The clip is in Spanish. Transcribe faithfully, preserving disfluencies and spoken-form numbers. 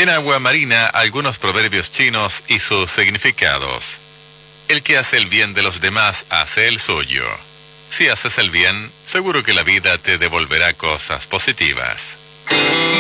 En Agua Marina, algunos proverbios chinos y sus significados. El que hace el bien de los demás hace el suyo. Si haces el bien, seguro que la vida te devolverá cosas positivas.